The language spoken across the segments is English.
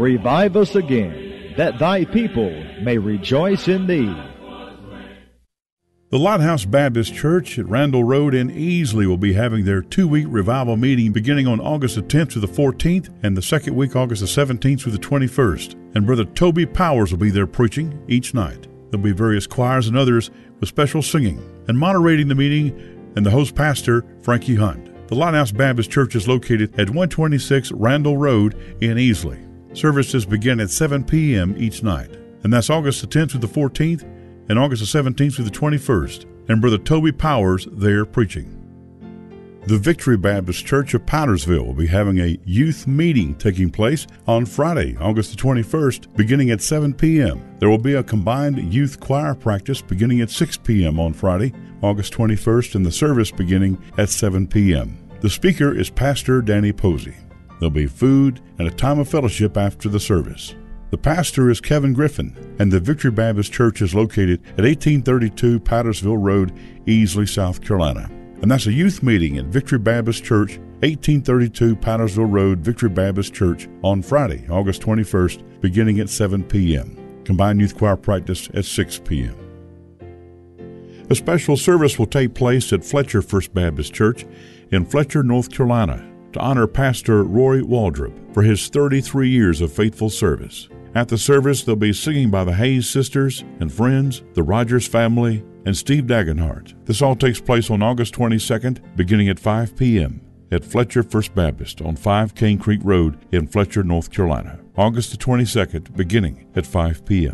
Revive us again, that thy people may rejoice in thee. The Lighthouse Baptist Church at Randall Road in Easley will be having their 2-week revival meeting beginning on August the 10th through the 14th, and the second week, August the 17th through the 21st. And Brother Toby Powers will be there preaching each night. There'll be various choirs and others with special singing. And moderating the meeting, and the host pastor, Frankie Hunt. The Lighthouse Baptist Church is located at 126 Randall Road in Easley. Services begin at 7 p.m. each night. And that's August the 10th through the 14th, and August the 17th through the 21st, and Brother Toby Powers there preaching. The Victory Baptist Church of Powdersville will be having a youth meeting taking place on Friday, August the 21st, beginning at 7 p.m. There will be a combined youth choir practice beginning at 6 p.m. on Friday, August 21st, and the service beginning at 7 p.m. The speaker is Pastor Danny Posey. There'll be food and a time of fellowship after the service. The pastor is Kevin Griffin, and the Victory Baptist Church is located at 1832 Powdersville Road, Easley, South Carolina. And that's a youth meeting at Victory Baptist Church, 1832 Powdersville Road, Victory Baptist Church, on Friday, August 21st, beginning at 7 p.m. Combined youth choir practice at 6 p.m. A special service will take place at Fletcher First Baptist Church in Fletcher, North Carolina, to honor Pastor Roy Waldrop for his 33 years of faithful service. At the service, there'll be singing by the Hayes sisters and friends, the Rogers family, and Steve Dagenhart. This all takes place on August 22nd, beginning at 5 p.m. at Fletcher First Baptist on 5 Cane Creek Road in Fletcher, North Carolina. August the 22nd, beginning at 5 p.m.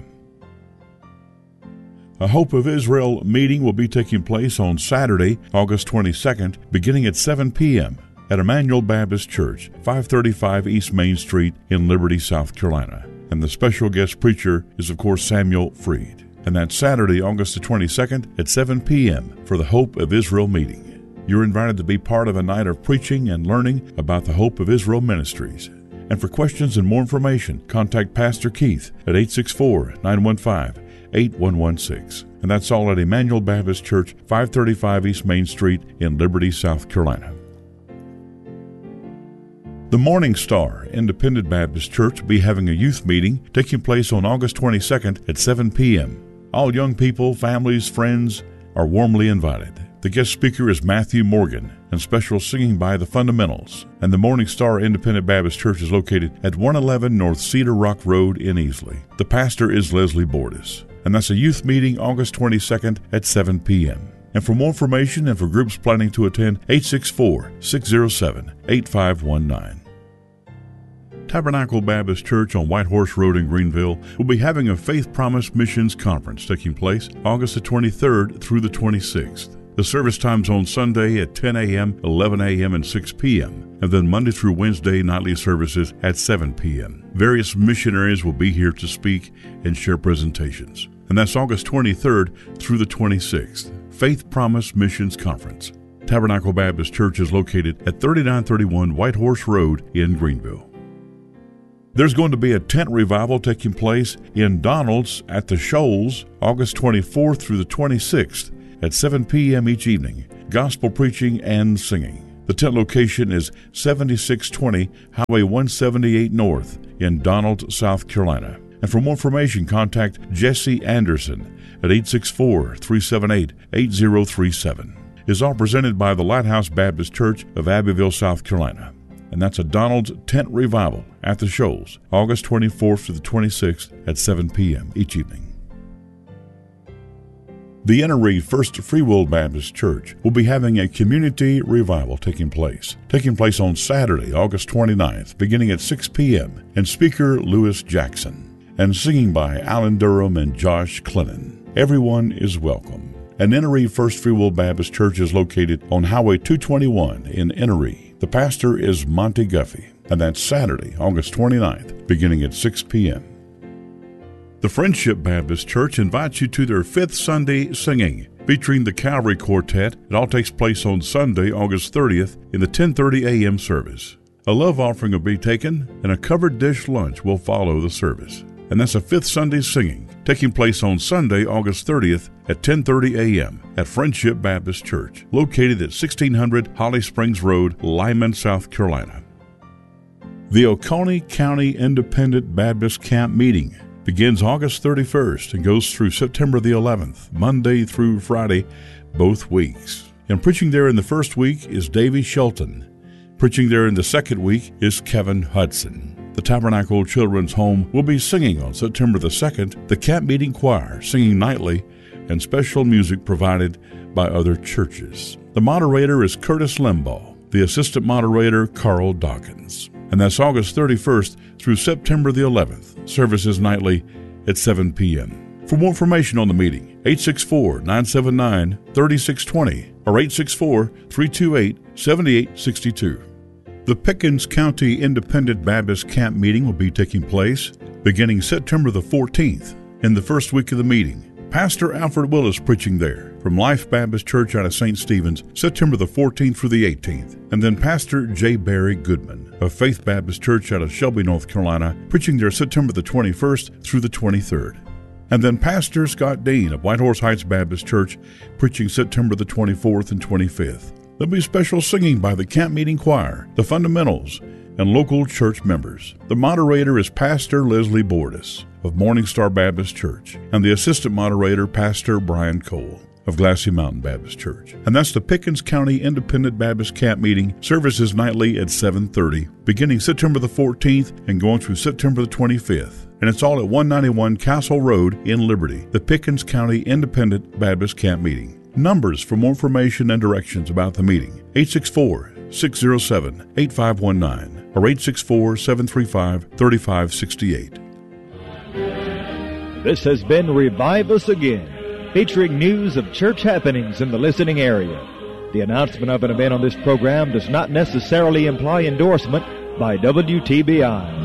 A Hope of Israel meeting will be taking place on Saturday, August 22nd, beginning at 7 p.m. at Emmanuel Baptist Church, 535 East Main Street in Liberty, South Carolina. And the special guest preacher is, of course, Samuel Freed. And that's Saturday, August the 22nd at 7 p.m. for the Hope of Israel meeting. You're invited to be part of a night of preaching and learning about the Hope of Israel ministries. And for questions and more information, contact Pastor Keith at 864-915-8116. And that's all at Emmanuel Baptist Church, 535 East Main Street in Liberty, South Carolina. The Morning Star Independent Baptist Church will be having a youth meeting taking place on August 22nd at 7 p.m. All young people, families, friends are warmly invited. The guest speaker is Matthew Morgan, and special singing by the Fundamentals. And the Morning Star Independent Baptist Church is located at 111 North Cedar Rock Road in Easley. The pastor is Leslie Bordis. And that's a youth meeting August 22nd at 7 p.m. And for more information and for groups planning to attend, 864-607-8519. Tabernacle Baptist Church on White Horse Road in Greenville will be having a Faith Promise Missions Conference taking place August the 23rd through the 26th. The service times on Sunday at 10 a.m., 11 a.m., and 6 p.m., and then Monday through Wednesday nightly services at 7 p.m. Various missionaries will be here to speak and share presentations. And that's August 23rd through the 26th. Faith Promise Missions Conference. Tabernacle Baptist Church is located at 3931 White Horse Road in Greenville. There's going to be a tent revival taking place in Donald's at the Shoals August 24th through the 26th at 7 p.m. each evening. Gospel preaching and singing. The tent location is 7620 Highway 178 North in Donald, South Carolina. And for more information, contact Jesse Anderson at 864-378-8037. It's all presented by the Lighthouse Baptist Church of Abbeville, South Carolina. And that's a Donald's Tent Revival at the Shoals, August 24th to the 26th at 7 p.m. each evening. The Ennery First Free Will Baptist Church will be having a community revival taking place on Saturday, August 29th, beginning at 6 p.m., and speaker Lewis Jackson, and singing by Alan Durham and Josh Clennon. Everyone is welcome. And Ennery First Free Will Baptist Church is located on Highway 221 in Ennery. The pastor is Monty Guffey, and that's Saturday, August 29th, beginning at 6 p.m. The Friendship Baptist Church invites you to their 5th Sunday singing, featuring the Calvary Quartet. It all takes place on Sunday, August 30th, in the 10:30 a.m. service. A love offering will be taken, and a covered dish lunch will follow the service. And that's a 5th Sunday singing, taking place on Sunday, August 30th at 10:30 a.m. at Friendship Baptist Church, located at 1600 Holly Springs Road, Lyman, South Carolina. The Oconee County Independent Baptist Camp Meeting begins August 31st and goes through September the 11th, Monday through Friday, both weeks. And preaching there in the first week is Davy Shelton. Preaching there in the second week is Kevin Hudson. The Tabernacle Children's Home will be singing on September the 2nd, the Camp Meeting Choir singing nightly, and special music provided by other churches. The moderator is Curtis Limbaugh, the assistant moderator Carl Dawkins. And that's August 31st through September the 11th. Services nightly at 7 p.m. For more information on the meeting, 864-979-3620 or 864-328-7862. The Pickens County Independent Baptist Camp Meeting will be taking place beginning September the 14th. In the first week of the meeting, Pastor Alfred Willis preaching there from Life Baptist Church out of St. Stephen's, September the 14th through the 18th. And then Pastor J. Barry Goodman of Faith Baptist Church out of Shelby, North Carolina, preaching there September the 21st through the 23rd. And then Pastor Scott Dean of Whitehorse Heights Baptist Church, preaching September the 24th and 25th. There'll be special singing by the Camp Meeting Choir, the Fundamentals, and local church members. The moderator is Pastor Leslie Bordis of Morning Star Baptist Church, and the assistant moderator, Pastor Brian Cole of Glassy Mountain Baptist Church. And that's the Pickens County Independent Baptist Camp Meeting. Services nightly at 7:30, beginning September the 14th and going through September the 25th. And it's all at 191 Castle Road in Liberty, the Pickens County Independent Baptist Camp Meeting. Numbers for more information and directions about the meeting, 864-607-8519 or 864-735-3568. This has been Revive Us Again, featuring news of church happenings in the listening area. The announcement of an event on this program does not necessarily imply endorsement by WTBI.